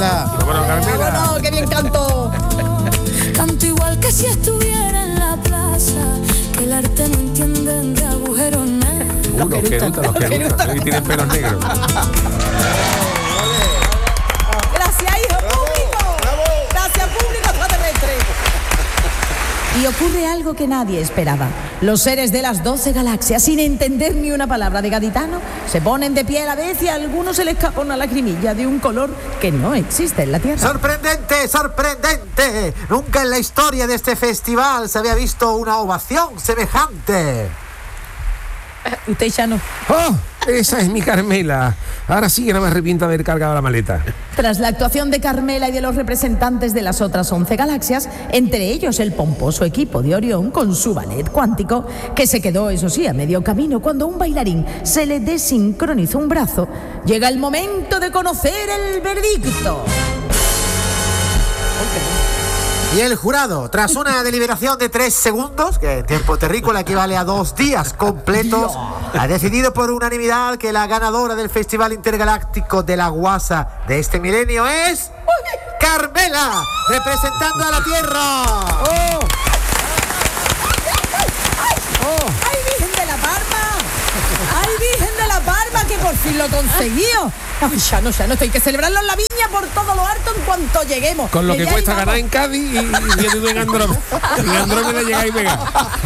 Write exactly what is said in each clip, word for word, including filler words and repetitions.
Carmela. Vámonos, Carmela. Vámonos, qué bien canto. Canto igual que si estuviera en la plaza, que el arte no entienden de agujeros negros. Uh, los que gustan, los que gustan. Y tienen pelos negros. Gracias, hijo público. Gracias, público extraterrestre. Y ocurre algo que nadie esperaba. Los seres de las doce galaxias, sin entender ni una palabra de gaditano, se ponen de pie a la vez y a algunos se les escapa una lagrimilla de un color que no existe en la Tierra. ¡Sorprendente, sorprendente! Nunca en la historia de este festival se había visto una ovación semejante. Usted ya no. ¡Oh! Esa es mi Carmela. Ahora sí que no me arrepiento de haber cargado la maleta. Tras la actuación de Carmela y de los representantes de las otras once galaxias, entre ellos el pomposo equipo de Orión con su ballet cuántico, que se quedó, eso sí, a medio camino cuando a un bailarín se le desincronizó un brazo, llega el momento de conocer el veredicto. Y el jurado, tras una deliberación de tres segundos, que en tiempo terrícola equivale a dos días completos, ha decidido por unanimidad que la ganadora del Festival Intergaláctico de la Guasa de este milenio es Carmela, representando a la Tierra. ¡Oh! ¡Oh! ¡Ay, Virgen de la Parma! ¡Ay, Virgen de la Parma, que por fin lo he conseguido! Ay, ya no, ya no, esto hay que celebrarlo en la viña por todo lo alto en cuanto lleguemos. Con lo que, que cuesta íbamos. ganar en Cádiz y, y viendo en Andrómeda. En Andrómeda llega y pega.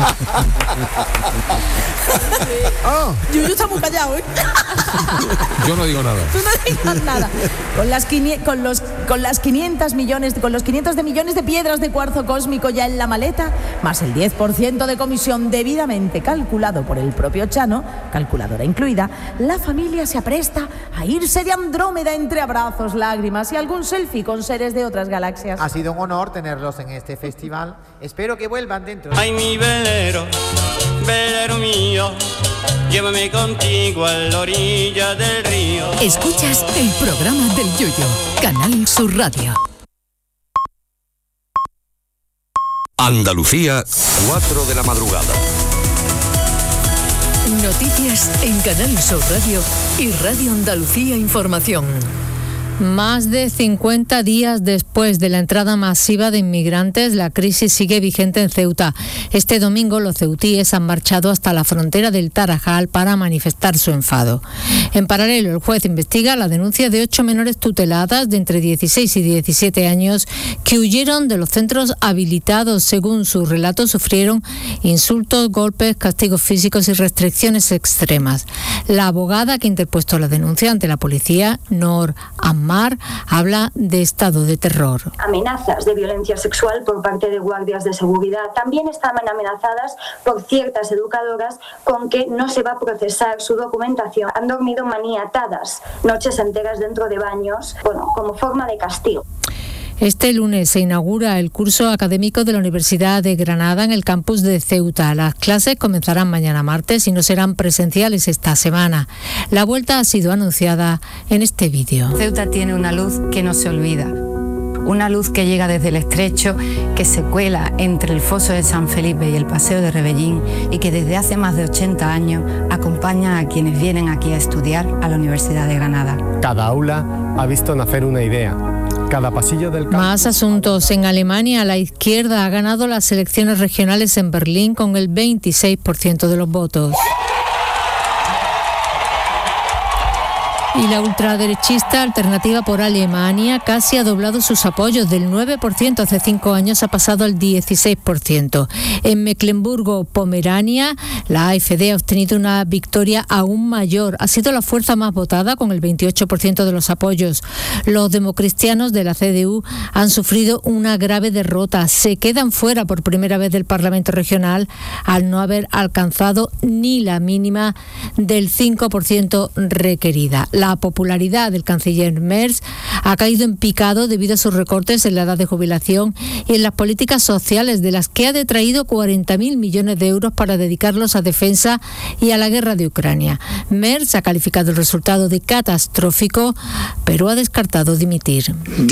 Oh. Yuyu está muy callado, ¿eh? Yo no digo nada. Tú no digas nada. Con las, quini- con los, con las quinientos millones, con los quinientos de millones de piedras de cuarzo cósmico ya en la maleta, más el diez por ciento de comisión debidamente calculado por el propio Chano, calculadora incluida, la familia se apresta a irse de Andrómeda entre abrazos, lágrimas y algún selfie con seres de otras galaxias. Ha sido un honor tenerlos en este festival. Espero que vuelvan dentro. Ay, mi velero, velero mío, llévame contigo a la orilla del río. Escuchas el programa del Yoyo, Canal Sur Radio. Andalucía, cuatro de la madrugada. Noticias en Canal Sur Radio y Radio Andalucía Información. Más de cincuenta días después de la entrada masiva de inmigrantes, la crisis sigue vigente en Ceuta. Este domingo los ceutíes han marchado hasta la frontera del Tarajal para manifestar su enfado. En paralelo, el juez investiga la denuncia de ocho menores tuteladas de entre dieciséis y diecisiete años que huyeron de los centros habilitados. Según su relato, sufrieron insultos, golpes, castigos físicos y restricciones extremas. La abogada que ha interpuesto la denuncia ante la policía, Noor Ammar, habla de estado de terror. Amenazas de violencia sexual por parte de guardias de seguridad. También estaban amenazadas por ciertas educadoras con que no se va a procesar su documentación. Han dormido maniatadas noches enteras dentro de baños, bueno, como forma de castigo. Este lunes se inaugura el curso académico de la Universidad de Granada en el campus de Ceuta. Las clases comenzarán mañana martes y no serán presenciales esta semana. La vuelta ha sido anunciada en este vídeo. Ceuta tiene una luz que no se olvida. Una luz que llega desde el Estrecho, que se cuela entre el foso de San Felipe y el Paseo de Rebellín y que desde hace más de ochenta años acompaña a quienes vienen aquí a estudiar a la Universidad de Granada. Cada aula ha visto nacer una idea. Cada pasillo del campo. Más asuntos. En Alemania, la izquierda ha ganado las elecciones regionales en Berlín con el veintiséis por ciento de los votos. Y la ultraderechista Alternativa por Alemania casi ha doblado sus apoyos. Del nueve por ciento hace cinco años ha pasado al dieciséis por ciento. En Mecklemburgo-Pomerania, la A F D ha obtenido una victoria aún mayor. Ha sido la fuerza más votada con el veintiocho por ciento de los apoyos. Los democristianos de la C D U han sufrido una grave derrota. Se quedan fuera por primera vez del Parlamento regional al no haber alcanzado ni la mínima del cinco por ciento requerida. La popularidad del canciller Merz ha caído en picado debido a sus recortes en la edad de jubilación y en las políticas sociales, de las que ha detraído cuarenta mil millones de euros para dedicarlos a defensa y a la guerra de Ucrania. Merz ha calificado el resultado de catastrófico, pero ha descartado dimitir.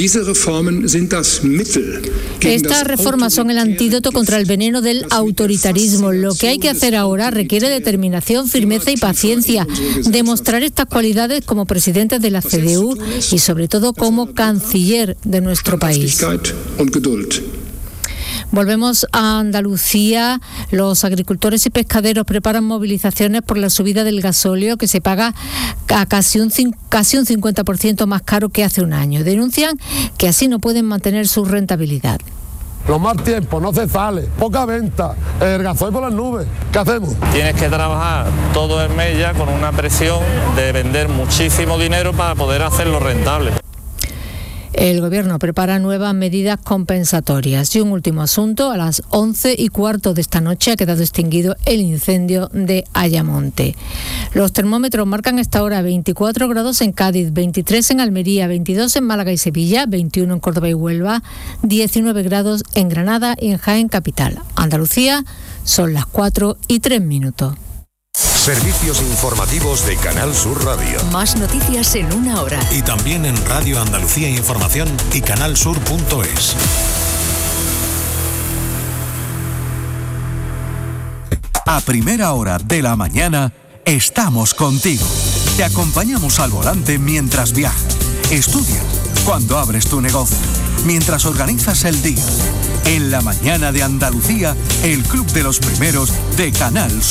Estas reformas son el antídoto contra el veneno del autoritarismo. Lo que hay que hacer ahora requiere determinación, firmeza y paciencia. Demostrar estas cualidades como como presidente de la C D U y sobre todo como canciller de nuestro país. Volvemos a Andalucía. Los agricultores y pescaderos preparan movilizaciones por la subida del gasóleo, que se paga a casi un, casi un cincuenta por ciento más caro que hace un año. Denuncian que así no pueden mantener su rentabilidad. Los mal tiempos, no se sale, poca venta, el gasoil por las nubes. ¿Qué hacemos? Tienes que trabajar todo el mes ya con una presión de vender muchísimo dinero para poder hacerlo rentable. El Gobierno prepara nuevas medidas compensatorias. Y un último asunto: a las once y cuarto de esta noche ha quedado extinguido el incendio de Ayamonte. Los termómetros marcan hasta ahora veinticuatro grados en Cádiz, veintitrés en Almería, veintidós en Málaga y Sevilla, veintiuno en Córdoba y Huelva, diecinueve grados en Granada y en Jaén capital. Andalucía, son las cuatro y tres minutos. Servicios informativos de Canal Sur Radio. Más noticias en una hora. Y también en Radio Andalucía Información y canalsur punto es. A primera hora de la mañana estamos contigo. Te acompañamos al volante mientras viajas, estudias, cuando abres tu negocio, mientras organizas el día. En la mañana de Andalucía, el club de los primeros de Canal Sur.